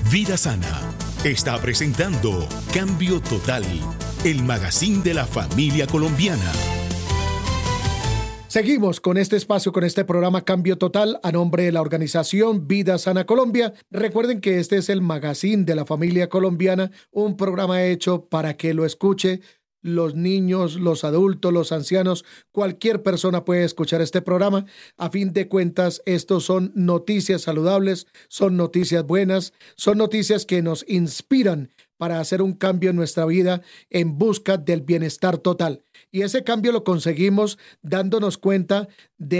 Vida Sana está presentando Cambio Total, el magazine de la familia colombiana. Seguimos con este espacio, con este programa Cambio Total a nombre de la organización Vida Sana Colombia. Recuerden que este es el magazine de la familia colombiana, un programa hecho para que lo escuche los niños, los adultos, los ancianos, cualquier persona puede escuchar este programa. A fin de cuentas, estos son noticias saludables, son noticias buenas, son noticias que nos inspiran para hacer un cambio en nuestra vida en busca del bienestar total. Y ese cambio lo conseguimos dándonos cuenta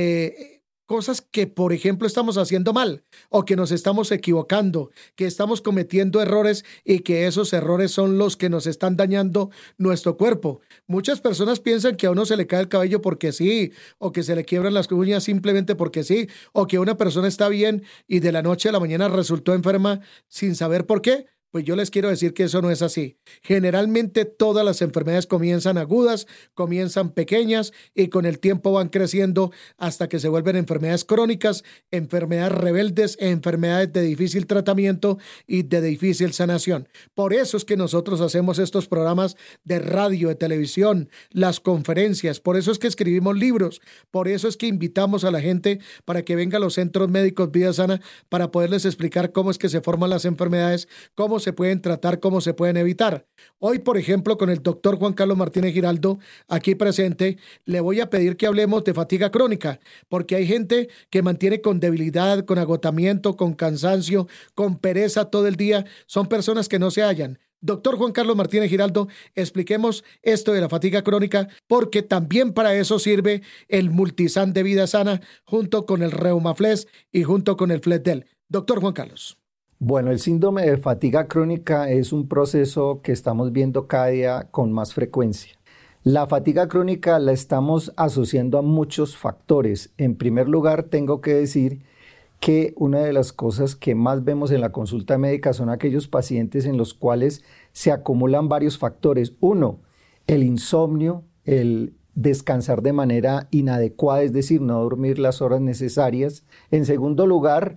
de cosas que, por ejemplo, estamos haciendo mal o que nos estamos equivocando, que estamos cometiendo errores y que esos errores son los que nos están dañando nuestro cuerpo. Muchas personas piensan que a uno se le cae el cabello porque sí, o que se le quiebran las uñas simplemente porque sí, o que una persona está bien y de la noche a la mañana resultó enferma sin saber por qué. Pues yo les quiero decir que eso no es así. Generalmente todas las enfermedades comienzan agudas, comienzan pequeñas y con el tiempo van creciendo hasta que se vuelven enfermedades crónicas, enfermedades rebeldes, enfermedades de difícil tratamiento y de difícil sanación. Por eso es que nosotros hacemos estos programas de radio, de televisión, las conferencias, por eso es que escribimos libros, por eso es que invitamos a la gente para que venga a los centros médicos Vida Sana para poderles explicar cómo es que se forman las enfermedades, cómo se pueden tratar, cómo se pueden evitar. Hoy, por ejemplo, con el doctor Juan Carlos Martínez Giraldo, aquí presente, le voy a pedir que hablemos de fatiga crónica, porque hay gente que mantiene con debilidad, con agotamiento, con cansancio, con pereza todo el día. Son personas que no se hallan. Doctor Juan Carlos Martínez Giraldo, expliquemos esto de la fatiga crónica, porque también para eso sirve el Multisan de Vida Sana, junto con el Reumaflex y junto con el Fletdel. Doctor Juan Carlos. Bueno, el síndrome de fatiga crónica es un proceso que estamos viendo cada día con más frecuencia. La fatiga crónica la estamos asociando a muchos factores. En primer lugar, tengo que decir que una de las cosas que más vemos en la consulta médica son aquellos pacientes en los cuales se acumulan varios factores. Uno, el insomnio, el descansar de manera inadecuada, es decir, no dormir las horas necesarias. En segundo lugar,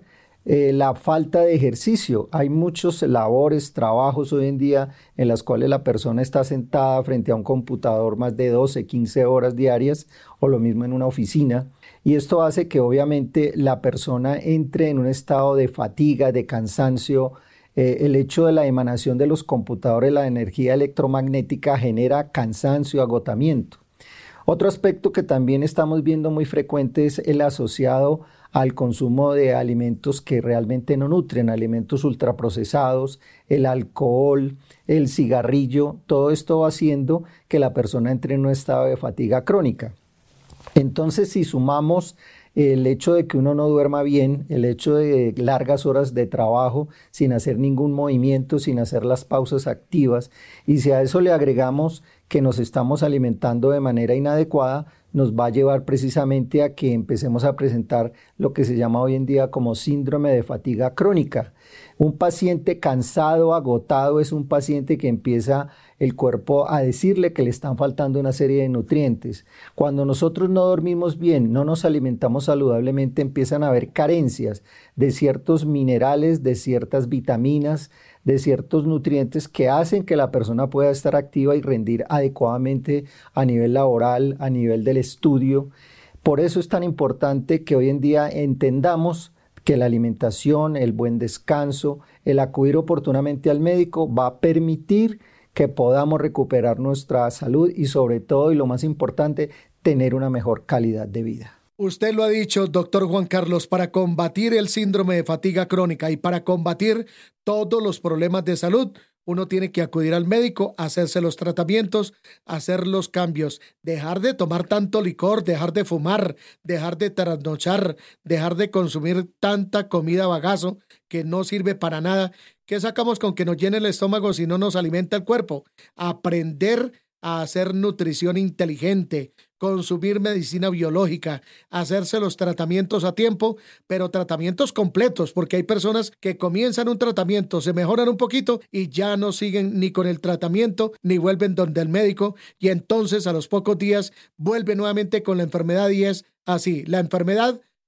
la falta de ejercicio. Hay muchos labores, trabajos hoy en día en las cuales la persona está sentada frente a un computador más de 12, 15 horas diarias o lo mismo en una oficina. Y esto hace que obviamente la persona entre en un estado de fatiga, de cansancio. El hecho de la emanación de los computadores, la energía electromagnética genera cansancio, agotamiento. Otro aspecto que también estamos viendo muy frecuente es el asociado al consumo de alimentos que realmente no nutren, alimentos ultraprocesados, el alcohol, el cigarrillo. Todo esto va haciendo que la persona entre en un estado de fatiga crónica. Entonces, si sumamos el hecho de que uno no duerma bien, el hecho de largas horas de trabajo sin hacer ningún movimiento, sin hacer las pausas activas, y si a eso le agregamos que nos estamos alimentando de manera inadecuada, nos va a llevar precisamente a que empecemos a presentar lo que se llama hoy en día como síndrome de fatiga crónica. Un paciente cansado, agotado, es un paciente que empieza el cuerpo a decirle que le están faltando una serie de nutrientes. Cuando nosotros no dormimos bien, no nos alimentamos saludablemente, empiezan a haber carencias de ciertos minerales, de ciertas vitaminas, de ciertos nutrientes que hacen que la persona pueda estar activa y rendir adecuadamente a nivel laboral, a nivel del estudio. Por eso es tan importante que hoy en día entendamos que la alimentación, el buen descanso, el acudir oportunamente al médico va a permitir que podamos recuperar nuestra salud y sobre todo, y lo más importante, tener una mejor calidad de vida. Usted lo ha dicho, doctor Juan Carlos, para combatir el síndrome de fatiga crónica y para combatir todos los problemas de salud, uno tiene que acudir al médico, hacerse los tratamientos, hacer los cambios, dejar de tomar tanto licor, dejar de fumar, dejar de trasnochar, dejar de consumir tanta comida bagazo que no sirve para nada. ¿Qué sacamos con que nos llene el estómago si no nos alimenta el cuerpo? Aprender a hacer nutrición inteligente, consumir medicina biológica, hacerse los tratamientos a tiempo, pero tratamientos completos, porque hay personas que comienzan un tratamiento, se mejoran un poquito y ya no siguen ni con el tratamiento, ni vuelven donde el médico, y entonces a los pocos días vuelve nuevamente con la enfermedad y es así. La enfermedad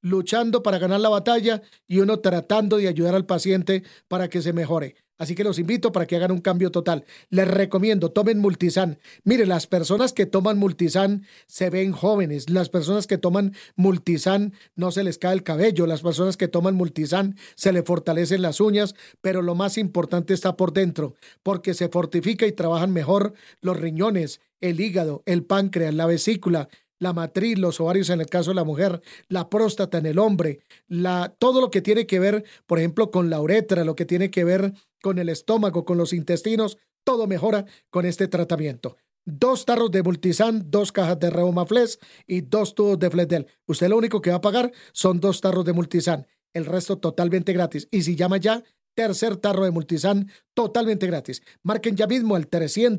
luchando para ganar la batalla y uno tratando de ayudar al paciente para que se mejore. Así que los invito para que hagan un cambio total. Les recomiendo, tomen Multisan. Mire, las personas que toman Multisan se ven jóvenes. Las personas que toman Multisan no se les cae el cabello. Las personas que toman Multisan se les fortalecen las uñas. Pero lo más importante está por dentro, porque se fortifica y trabajan mejor los riñones, el hígado, el páncreas, la vesícula, la matriz, los ovarios en el caso de la mujer, la próstata en el hombre, todo lo que tiene que ver, por ejemplo, con la uretra, lo que tiene que ver con el estómago, con los intestinos, todo mejora con este tratamiento. 2 tarros de Multisan, 2 cajas de Revomaflex y 2 tubos de Fletdel. Usted lo único que va a pagar son 2 tarros de Multisan, el resto totalmente gratis. Y si llama ya, tercer tarro de Multisan totalmente gratis. Marquen ya mismo al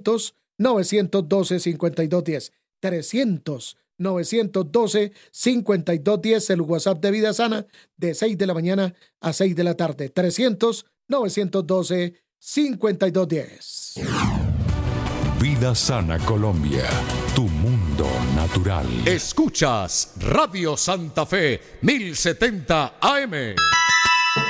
300-912-5210. 300-912-5210, el WhatsApp de Vida Sana, de 6 de la mañana a 6 de la tarde. 300-912-5210. Vida Sana Colombia, tu mundo natural. Escuchas Radio Santa Fe 1070 AM.